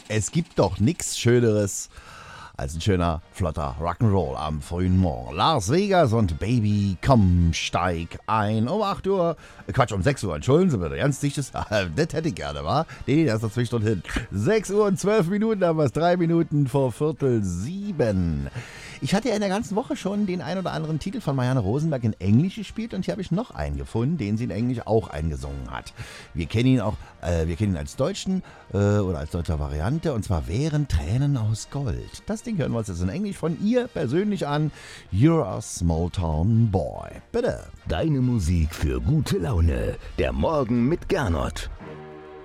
Es gibt doch nichts Schöneres als ein schöner, flotter Rock'n'Roll am frühen Morgen. Las Vegas und Baby, komm, steig ein. Um 8 Uhr, Quatsch, um 6 Uhr, entschuldigen Sie bitte, ganz dichtes, das hätte ich gerne, wa? Nee, das ist noch 2 Stunden hin. 6 Uhr und 12 Minuten, haben wir es 3 Minuten vor Viertel 7. Ich hatte ja in der ganzen Woche schon den ein oder anderen Titel von Marianne Rosenberg in Englisch gespielt und hier habe ich noch einen gefunden, den sie in Englisch auch eingesungen hat. Wir kennen ihn auch, als deutschen oder als deutsche Variante und zwar Wären Tränen aus Gold. Das Ding hören wir uns jetzt in Englisch von ihr persönlich an. You're a Small Town Boy. Bitte. Deine Musik für gute Laune. Der Morgen mit Gernot.